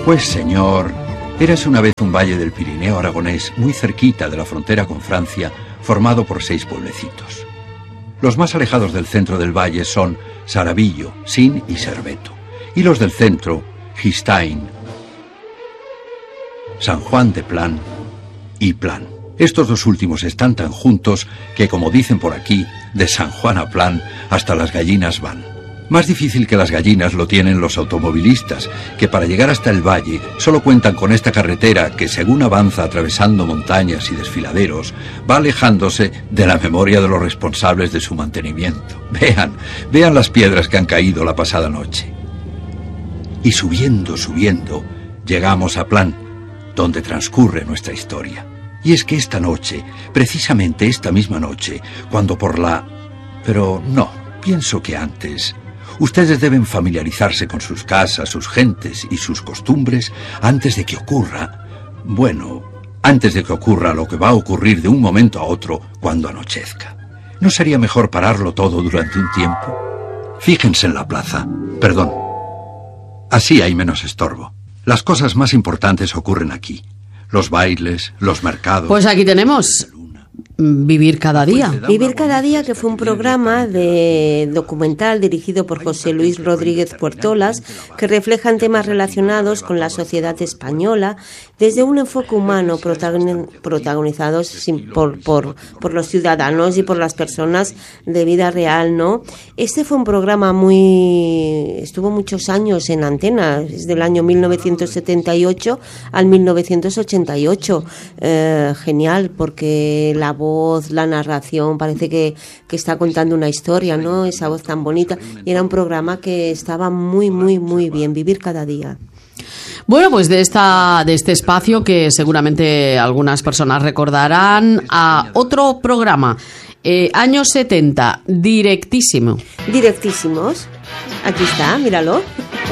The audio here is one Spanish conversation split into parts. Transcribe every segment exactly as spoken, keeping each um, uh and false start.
Pues señor, érase una vez un valle del Pirineo aragonés muy cerquita de la frontera con Francia, formado por seis pueblecitos. Los más alejados del centro del valle son Saravillo, Sin y Serveto, y los del centro, Gistain, San Juan de Plan y Plan. Estos dos últimos están tan juntos que, como dicen por aquí, de San Juan a Plan hasta las gallinas van. Más difícil que las gallinas lo tienen los automovilistas, que para llegar hasta el valle solo cuentan con esta carretera que, según avanza atravesando montañas y desfiladeros, va alejándose de la memoria de los responsables de su mantenimiento. Vean, vean las piedras que han caído la pasada noche. Y subiendo, subiendo, llegamos a Plan, donde transcurre nuestra historia. Y es que esta noche, precisamente esta misma noche, cuando por la... Pero no, pienso que antes... Ustedes deben familiarizarse con sus casas, sus gentes y sus costumbres antes de que ocurra... Bueno, antes de que ocurra lo que va a ocurrir de un momento a otro cuando anochezca. ¿No sería mejor pararlo todo durante un tiempo? Fíjense en la plaza. Perdón. Así hay menos estorbo. Las cosas más importantes ocurren aquí. Los bailes, los mercados... Pues aquí tenemos... Vivir cada día. Vivir cada día, que fue un programa de documental dirigido por José Luis Rodríguez Puertolas, que reflejan temas relacionados con la sociedad española desde un enfoque humano, protagonizados por, por, por los ciudadanos y por las personas de vida real, ¿no? Este fue un programa muy... estuvo muchos años en antena, desde el año mil novecientos setenta y ocho al mil novecientos ochenta y ocho. Eh, genial, porque la voz, la narración, parece que, que está contando una historia, ¿no? Esa voz tan bonita. Y era un programa que estaba muy, muy, muy bien. Vivir cada día. Bueno, pues de esta de este espacio que seguramente algunas personas recordarán, a otro programa, eh, años setenta, Directísimo. Directísimos. Aquí está, míralo.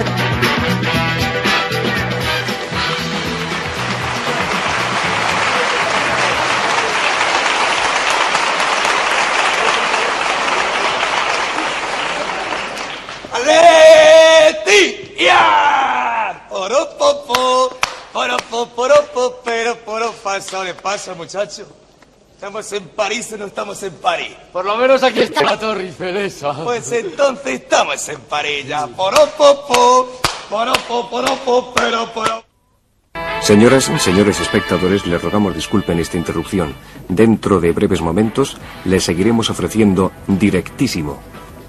Pero, pero, pasa, le pasa, muchacho. ¿Estamos en París o no estamos en París? Por lo menos aquí está la Torre Eiffel. Pues entonces estamos en París ya. Poropopo, poropo, poropo, pero, pero. Señoras y señores espectadores, les rogamos disculpen esta interrupción. Dentro de breves momentos les seguiremos ofreciendo Directísimo.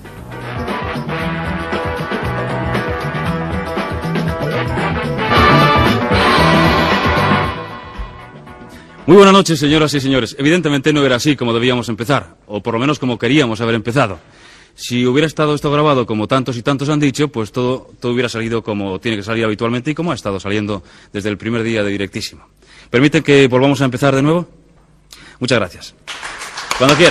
Muy buenas noches, señoras y señores. Evidentemente no era así como debíamos empezar, o por lo menos como queríamos haber empezado. Si hubiera estado esto grabado como tantos y tantos han dicho, pues todo, todo hubiera salido como tiene que salir habitualmente y como ha estado saliendo desde el primer día de Directísimo. ¿Permiten que volvamos a empezar de nuevo? Muchas gracias. Cuando quiera.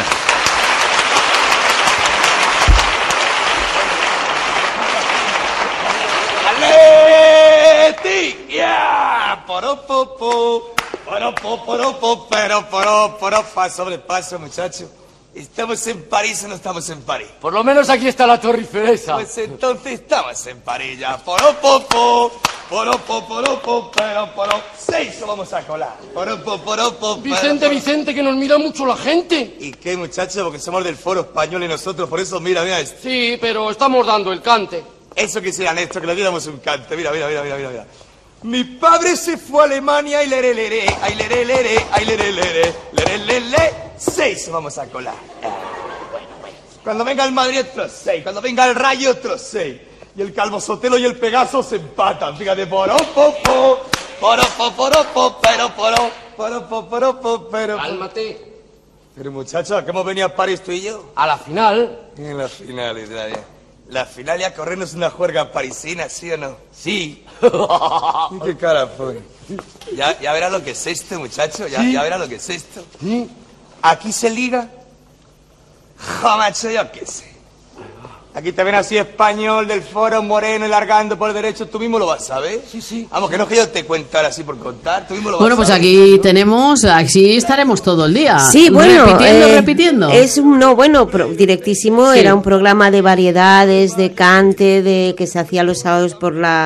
¡Aleti! ¡Ya! ¡Poropopo! Poropo, poropo, pero, poro, poropa, sobrepaso, muchacho. ¿Estamos en París o no estamos en París? Por lo menos aquí está la Torre Eiffel. Pues entonces estamos en París ya. Poropopo, poropo, poropo, pero, poro. Seis vamos a colar. Poropo, poropo, Vicente, pero, Vicente, que nos mira mucho la gente. ¿Y qué, muchacho? Porque somos del foro español y nosotros, por eso, mira, mira esto. Sí, pero estamos dando el cante. Eso quisieran esto, que le diéramos un cante. Mira, mira, mira, mira, mira, mira. Mi padre se fue a Alemania y leré, leré, ay, leré, leré, ay, leré, leré, leré, leré, seis vamos a colar. Ah, bueno, bueno. Cuando venga el Madrid, otros seis. Cuando venga el Rayo, otros seis. Y el Calvo Sotelo y el Pegaso se empatan. Fíjate, poropopo, poropo, poropo, pero, poro, poropo, poropo, pero... Cálmate. Pero, muchacho, ¿a qué hemos venido a París tú y yo? A la final. En la final, Israel. La final y a corrernos una juerga parisina, ¿sí o no? Sí. ¿Y qué cara pone? Ya, ya verás lo que es esto, muchacho. Ya, ¿sí? Ya verás lo que es esto. ¿Sí? Aquí se liga. Jo, macho, yo qué sé. Aquí también así español del foro, moreno y largando por el derecho. Tú mismo lo vas a ver. Sí, sí. Vamos, que no es que yo te cuente ahora así por contar. Tú mismo lo vas bueno, pues a ver. aquí ¿no? tenemos, aquí estaremos todo el día. Sí, bueno. Repitiendo, eh, repitiendo. Es un, no, bueno, pro, Directísimo sí. Era un programa de variedades, de cante, de que se hacía los sábados por la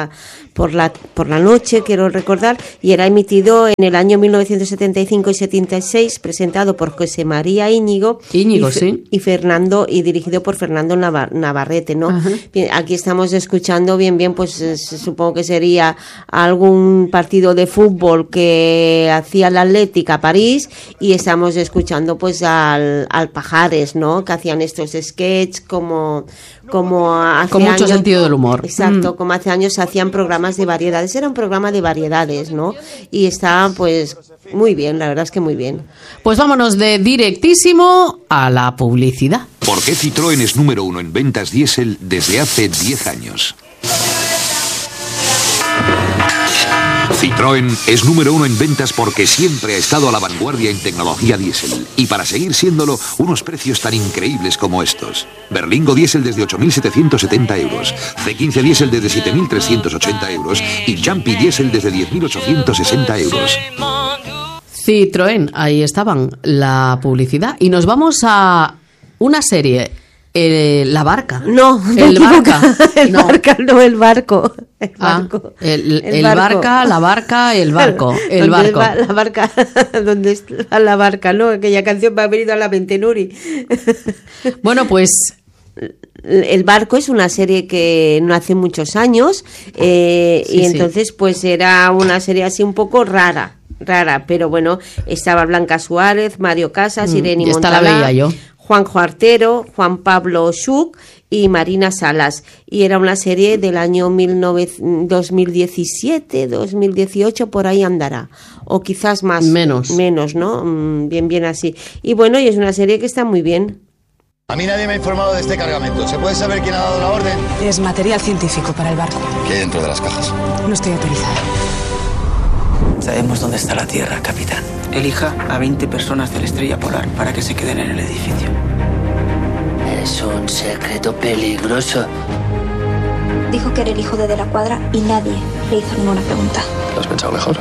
por la por la noche, quiero recordar, y era emitido en el año mil novecientos setenta y cinco y setenta y seis, presentado por José María Íñigo, Íñigo, y, sí. y Fernando y dirigido por Fernando Navar, Navarrete, ¿no? Ajá. Bien, aquí estamos escuchando bien bien, pues eh, supongo que sería algún partido de fútbol que hacía la Atlética París, y estamos escuchando pues al, al Pajares, ¿no? Que hacían estos sketches como como hace Con mucho años, sentido del humor. exacto, Mm. como hace años se hacían programas de variedades, era un programa de variedades, ¿no? Y está pues muy bien, la verdad es que muy bien. Pues vámonos de directísimo a la publicidad. ¿Por qué Citroën es número uno en ventas diésel desde hace diez años? Citroën es número uno en ventas porque siempre ha estado a la vanguardia en tecnología diésel. Y para seguir siéndolo, unos precios tan increíbles como estos. Berlingo diésel desde ocho mil setecientos setenta euros, C quince diésel desde siete mil trescientos ochenta euros y Jumpy diésel desde diez mil ochocientos sesenta euros. Citroën, ahí estaban la publicidad. Y nos vamos a una serie, eh, La Barca. No, me el equivoco. Barca. El No. barca, no el barco. El Ah, barco. el, el barca, la barca, el barco. El ¿Dónde barco. va la barca, ¿dónde está la barca? No, aquella canción me ha venido a la mente, Nuri. Bueno, pues El barco es una serie que no hace muchos años, eh, Sí, y sí. entonces pues era una serie así un poco rara, rara, pero bueno, estaba Blanca Suárez, Mario Casas, Mm, Irene y esta la Montalá, veía yo. Juanjo Artero, Juan Pablo Schuch y Marina Salas, y era una serie del año mil novecientos, dos mil diecisiete, dos mil dieciocho, por ahí andará, o quizás más, Menos. menos, ¿no? Mm, bien, bien así. Y bueno, y es una serie que está muy bien. A mí nadie me ha informado de este cargamento. ¿Se puede saber quién ha dado la orden? Es material científico para el barco. ¿Qué hay dentro de las cajas? No estoy autorizada. Sabemos dónde está la Tierra, capitán. Elija a veinte personas de la Estrella Polar para que se queden en el edificio. Es un secreto peligroso. Dijo que era el hijo de De la Cuadra y nadie le hizo ninguna pregunta. ¿Lo has pensado mejor?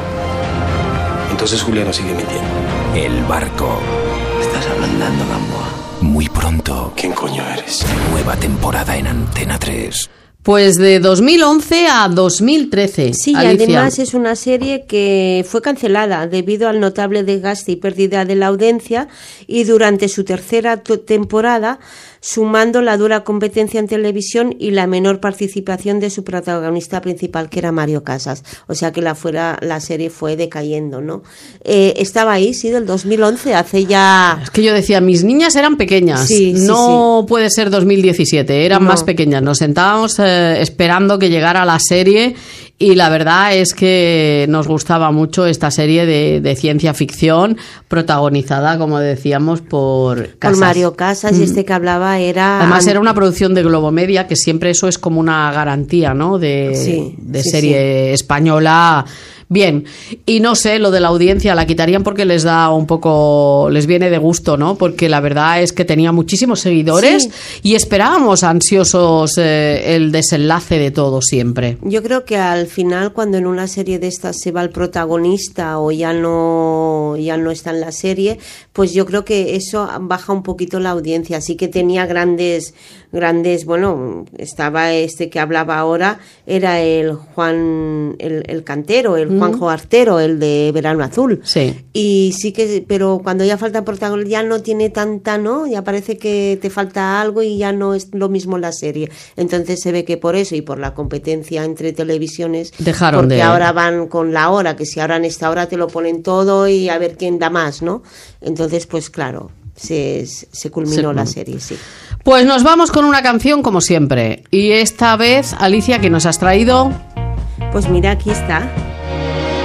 Entonces Julia no sigue mintiendo. El barco. Estás ablandando, Gamboa. Muy pronto. ¿Quién coño eres? Nueva temporada en Antena tres. Pues de dos mil once a dos mil trece. Sí, Alicia. y además es una serie que fue cancelada debido al notable desgaste y pérdida de la audiencia, y durante su tercera to- temporada, sumando la dura competencia en televisión y la menor participación de su protagonista principal, que era Mario Casas. O sea que la fuera la serie fue decayendo, ¿no? Eh, estaba ahí, sí, del dos mil once, hace ya... Es que yo decía, mis niñas eran pequeñas. Sí, sí, no puede ser dos mil diecisiete, eran No. más pequeñas. Nos sentábamos eh, esperando que llegara la serie, y la verdad es que nos gustaba mucho esta serie de, de ciencia ficción, protagonizada, como decíamos, por Casas. Por Mario Casas, y Mm. este que hablaba era... Además era una producción de Globomedia, que siempre eso es como una garantía, ¿no? De, Sí, de sí, serie española. Bien, y no sé, lo de la audiencia la quitarían porque les da un poco, les viene de gusto, ¿no? Porque la verdad es que tenía muchísimos seguidores, Sí. y esperábamos ansiosos eh, el desenlace de todo siempre. Yo creo que al final, cuando en una serie de estas se va el protagonista o ya no ya no está en la serie, pues yo creo que eso baja un poquito la audiencia. Así que tenía grandes grandes, bueno, estaba este que hablaba ahora, era el Juan el, el cantero, el Mm. Juanjo Artero, el de Verano Azul. Sí. Y sí que, pero cuando ya falta protagonista, ya no tiene tanta, ¿no? Ya parece que te falta algo y ya no es lo mismo la serie. Entonces se ve que por eso y por la competencia entre televisiones, Dejaron porque de- ahora van con la hora, que si ahora en esta hora te lo ponen todo y a ver quién da más, ¿no? Entonces, pues claro, se, se culminó Se- la serie, sí. Pues nos vamos con una canción como siempre. Y esta vez, Alicia, ¿qué nos has traído? Pues mira, aquí está.